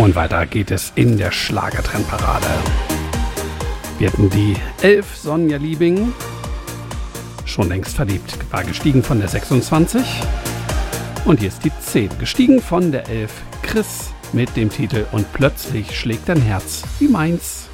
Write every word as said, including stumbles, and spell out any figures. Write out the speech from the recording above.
Und weiter geht es in der Schlagertrendparade. Wir hatten die elf, Sonja Liebing, schon längst verliebt, war gestiegen von der sechsundzwanzig. Und hier ist die zehn, gestiegen von der elf, Chris mit dem Titel Und plötzlich schlägt dein Herz wie meins.